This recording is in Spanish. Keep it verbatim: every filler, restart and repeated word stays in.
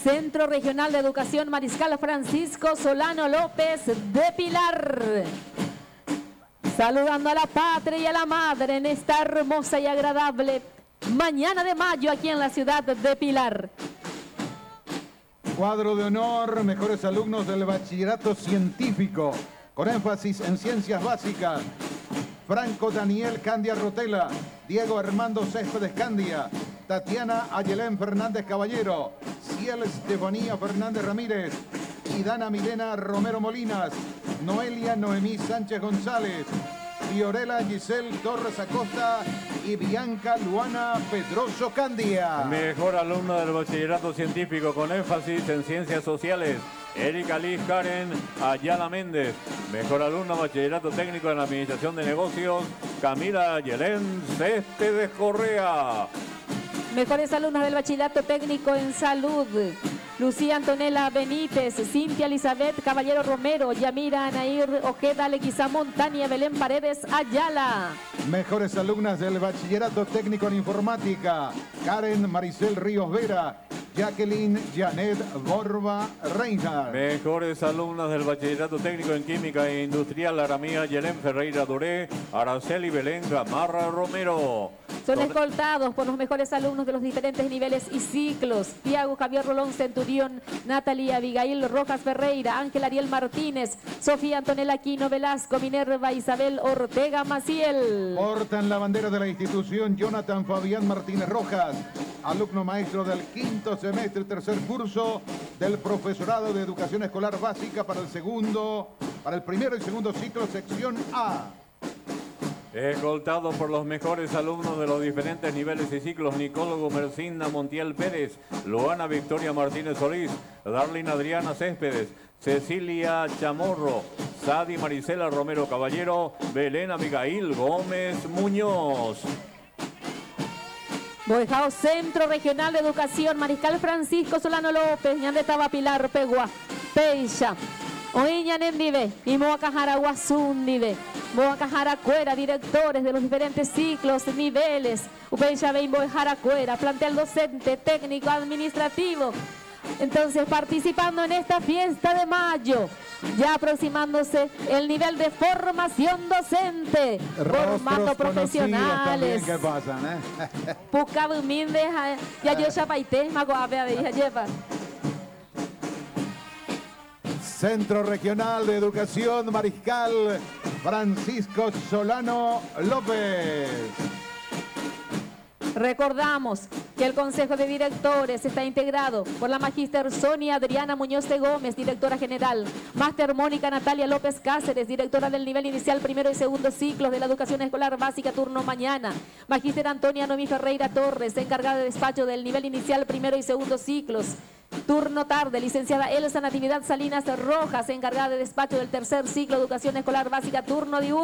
Centro Regional de Educación Mariscal Francisco Solano López de Pilar. Saludando a la patria y a la madre en esta hermosa y agradable mañana de mayo aquí en la ciudad de Pilar. Cuadro de honor, mejores alumnos del bachillerato científico, con énfasis en ciencias básicas. Franco Daniel Candia Rotela, Diego Armando Céspedes Candia, Tatiana Ayelén Fernández Caballero, Ciel Estefanía Fernández Ramírez, y Dana Milena Romero Molinas, Noelia Noemí Sánchez González, Fiorella Giselle Torres Acosta y Bianca Luana Pedroso Candia. Mejor alumno del bachillerato científico con énfasis en ciencias sociales, Erika Liz Karen Ayala Méndez. Mejor alumno bachillerato técnico en administración de negocios, Camila Yelén Céspedes Correa. Mejores alumnos del bachillerato técnico en salud, Lucía Antonella Benítez, Cintia Elizabeth Caballero Romero, Yamira Anair Ojeda Leguizamón, Tania Belén Paredes Ayala. Mejores alumnas del bachillerato técnico en informática, Karen Maricel Ríos Vera, Jacqueline Janet Borba Reinhardt. Mejores alumnas del bachillerato técnico en química e industrial, Aramía Yelén Ferreira Doré, Araceli Belén Gamarra Romero. Son escoltados por los mejores alumnos de los diferentes niveles y ciclos: Tiago Javier Rolón Centurión, Natalia Abigail Rojas Ferreira, Ángel Ariel Martínez, Sofía Antonella Aquino Velasco, Minerva Isabel Ortega Maciel. Portan la bandera de la institución Jonathan Fabián Martínez Rojas, alumno maestro del quinto semestre, tercer curso del profesorado de educación escolar básica para el segundo, para el primero y segundo ciclo, sección A. Escoltado por los mejores alumnos de los diferentes niveles y ciclos: Nicolo Gomercinda Montiel Pérez, Luana Victoria Martínez Solís, Darlene Adriana Céspedes, Cecilia Chamorro, Sadi Marisela Romero Caballero, Belén Abigail Gómez Muñoz. Boijao Centro Regional de Educación Mariscal Francisco Solano López, Ñandetaba Pilar Pegua, Peixa, Oiña Nendive y Moacajara Guasundive. Moacajara Cuera, directores de los diferentes ciclos, niveles. Upeixa Bein Boijara Cuera, plantel docente, técnico, administrativo. Entonces, participando en esta fiesta de mayo, ya aproximándose el nivel de formación docente, formando profesionales. ¿Qué pasan, eh? Pucabuminde, ya yo ya paité, magoabe a ver, lleva. Centro Regional de Educación Mariscal Francisco Solano López. Recordamos que el Consejo de Directores está integrado por la Magíster Sonia Adriana Muñoz de Gómez, directora general, Máster Mónica Natalia López Cáceres, directora del nivel inicial primero y segundo ciclos de la educación escolar básica, turno mañana, Magíster Antonia Noemí Ferreira Torres, encargada de despacho del nivel inicial primero y segundo ciclos, turno tarde, licenciada Elsa Natividad Salinas Rojas, encargada de despacho del tercer ciclo de educación escolar básica, turno diurno.